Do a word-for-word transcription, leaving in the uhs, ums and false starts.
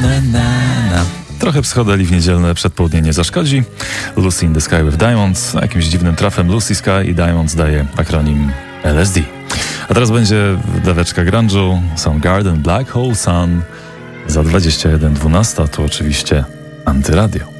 na, na, na. Trochę psychodeli w niedzielne przedpołudnie nie zaszkodzi. Lucy in the Sky with Diamonds. Jakimś dziwnym trafem Lucy Sky i Diamonds daje akronim L S D. A teraz będzie daweczka grunge'u. Soundgarden, Black Hole Sun. Za dwadzieścia jeden dwanaście to oczywiście Antyradio.